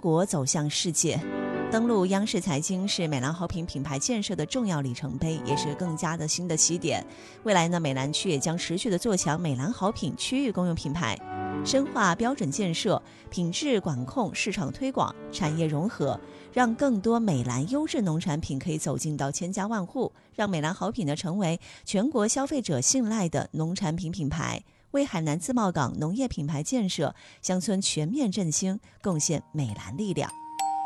国走向世界。登陆央视财经是美兰好品品牌建设的重要里程碑，也是更加的新的起点。未来呢，美兰区也将持续的做强美兰好品区域公用品牌，深化标准建设、品质管控、市场推广、产业融合，让更多美兰优质农产品可以走进到千家万户，让美兰好品呢成为全国消费者信赖的农产品品牌，为海南自贸港农业品牌建设、乡村全面振兴贡献美兰力量。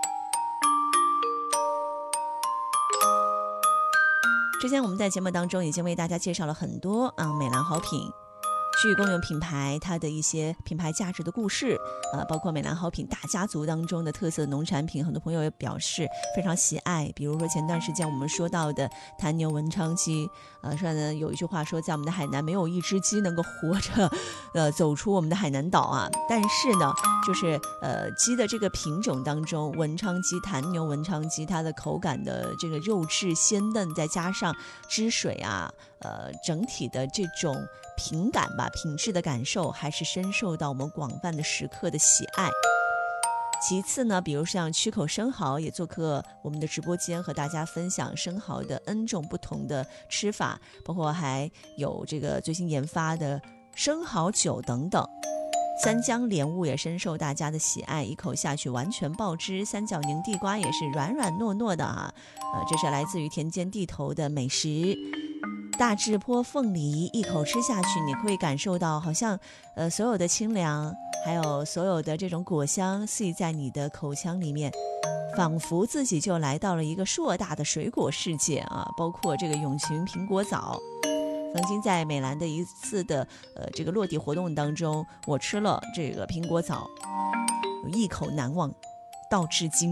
之前我们在节目当中已经为大家介绍了很多美兰好品区域公用品牌它的一些品牌价值的故事，包括美兰好品大家族当中的特色农产品，很多朋友也表示非常喜爱。比如说前段时间我们说到的坛牛文昌鸡，说呢有一句话说，在我们的海南没有一只鸡能够活着走出我们的海南岛啊。但是呢，就是鸡的这个品种当中，文昌鸡、坛牛文昌鸡，它的口感的这个肉质鲜嫩，再加上汁水啊，整体的这种品感吧，品质的感受还是深受到我们广泛的食客的喜爱。其次呢，比如像曲口生蚝也做客我们的直播间，和大家分享生蚝的 N 种不同的吃法，包括还有这个最新研发的生蚝酒等等。三江莲雾也深受大家的喜爱，一口下去完全爆汁。三角宁地瓜也是软软糯糯的啊，这是来自于田间地头的美食。大智坡凤梨一口吃下去，你会感受到好像所有的清凉，还有所有的这种果香系在你的口腔里面，仿佛自己就来到了一个硕大的水果世界啊！包括这个永群苹果枣，曾经在美兰的一次的这个落地活动当中，我吃了这个苹果枣，一口难忘到至今。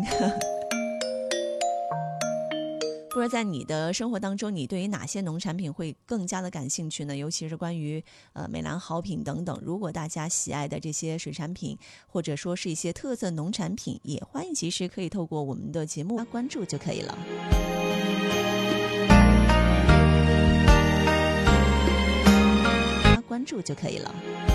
不知道在你的生活当中，你对于哪些农产品会更加的感兴趣呢？尤其是关于美兰好品等等，如果大家喜爱的这些水产品，或者说是一些特色农产品，也欢迎其实可以透过我们的节目关注就可以了。关注就可以了。